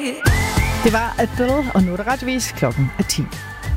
Det var Adele, og nu er det retvis klokken er 10.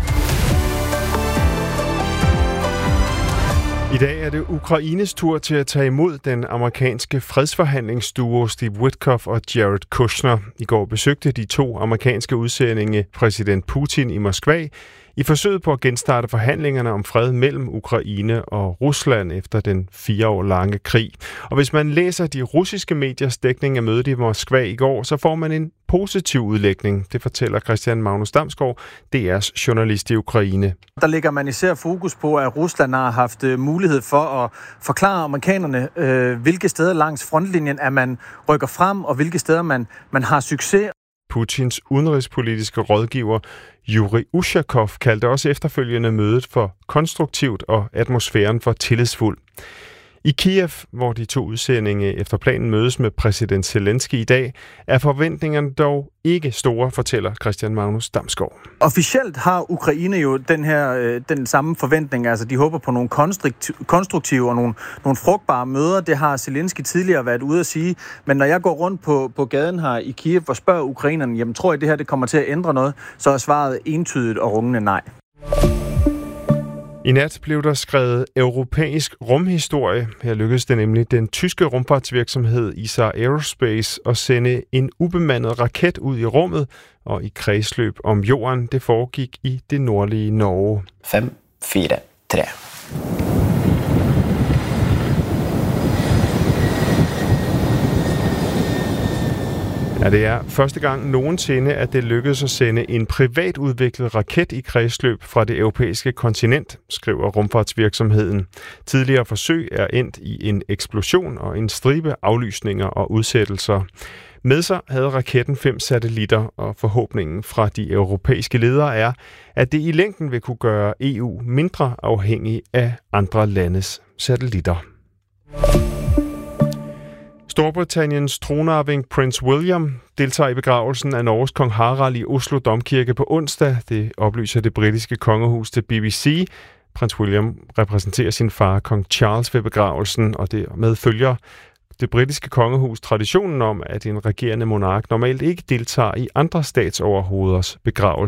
I dag er det Ukraines tur til at tage imod den amerikanske fredsforhandlingsduo Steve Witkoff og Jared Kushner. I går besøgte de to amerikanske udsendinge præsident Putin i Moskva i forsøget på at genstarte forhandlingerne om fred mellem Ukraine og Rusland efter den 4 år lange krig. Og hvis man læser de russiske mediers dækning af mødet i Moskva i går, så får man en positiv udlægning. Det fortæller Christian Magnus Damsgaard, DR's journalist i Ukraine. Der lægger man især fokus på, at Rusland har haft mulighed for at forklare amerikanerne, hvilke steder langs frontlinjen at man rykker frem, og hvilke steder man har succes. Putins udenrigspolitiske rådgiver Yuri Ushakov kaldte også efterfølgende mødet for konstruktivt og atmosfæren for tillidsfuld. I Kiev, hvor de to udsendinge efter planen mødes med præsident Zelensky i dag, er forventningerne dog ikke store, fortæller Christian Magnus Damsgaard. Officielt har Ukraine jo den samme forventning. Altså, de håber på nogle konstruktive og nogle frugtbare møder. Det har Zelensky tidligere været ude at sige. Men når jeg går rundt på gaden her i Kiev og spørger ukrainerne, jamen tror I det her det kommer til at ændre noget, så er svaret entydigt og rungende nej. I nat blev der skrevet europæisk rumhistorie. Her lykkedes det nemlig den tyske rumfartsvirksomhed ESA Aerospace at sende en ubemandet raket ud i rummet og i kredsløb om jorden. Det foregik i det nordlige Norge. 5, 4, 3. Ja, det er første gang nogensinde, at det lykkedes at sende en privat udviklet raket i kredsløb fra det europæiske kontinent, skriver rumfartsvirksomheden. Tidligere forsøg er endt i en eksplosion og en stribe aflysninger og udsættelser. Med sig havde raketten 5 satellitter, og forhåbningen fra de europæiske ledere er, at det i længden vil kunne gøre EU mindre afhængig af andre landes satellitter. Storbritanniens tronarving Prince William deltager i begravelsen af Norges kong Harald i Oslo Domkirke på onsdag. Det oplyser det britiske kongehus til BBC. Prins William repræsenterer sin far, kong Charles, ved begravelsen, og dermed følger det britiske kongehus traditionen om, at en regerende monark normalt ikke deltager i andre statsoverhoveders begravelse.